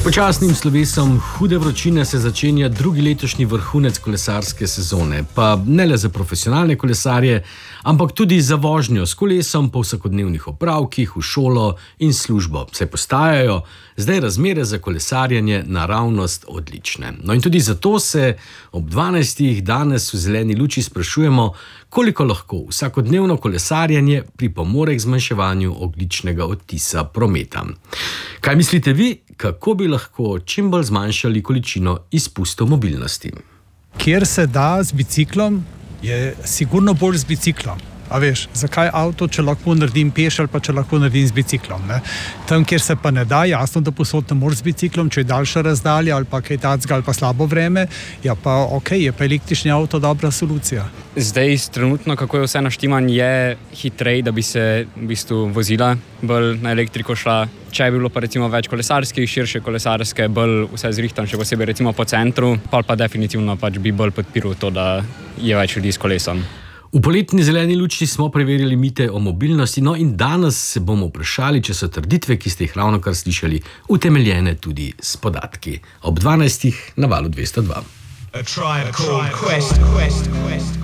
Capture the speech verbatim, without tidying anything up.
Počasnim slovesom hude vročine se začenja drugi letošnji vrhunec kolesarske sezone, pa ne le za profesionalne kolesarje, ampak tudi za vožnjo s kolesom po vsakodnevnih opravkih, v šolo in službo. Se postajajo zdaj razmere za kolesarjenje naravnost odlične. No in tudi zato se ob dvanajstih danes v zeleni luči sprašujemo, koliko lahko vsakodnevno kolesarjenje pripomore k zmanjševanju ogljičnega odtisa prometa. Kaj mislite vi, kako bi lahko čim bolj zmanjšali količino izpustov mobilnosti? Kjer se da z biciklom, je sigurno bolj z biciklom. A veš, zakaj avto, če lahko naredim peš ali pa če lahko naredim z biciklom, ne? Tam, kjer se pa ne da, jasno, da posod ne moreš z biciklom, če je daljša razdalja ali pa kaj tacga ali pa slabo vreme, ja pa okej, je pa električni avto dobra solucija. Zdaj, trenutno, kako je vse naštiman, je hitrej, da bi se v bistvu vozila bolj na elektriko šla. Če je bilo pa recimo več kolesarskih, širše kolesarske, bolj vse zrihtan, še posebej recimo po centru, pa pa definitivno pač bi bolj podpiral to, da je več ljudi s kolesom. V poletni zeleni luči smo preverili mite o mobilnosti, no in danes se bomo vprašali, če so trditve, ki ste jih ravnokar slišali, utemeljene tudi s podatki. Ob dvanajstih na Valu dvesto dva. A tribe called Quest, Quest, Quest.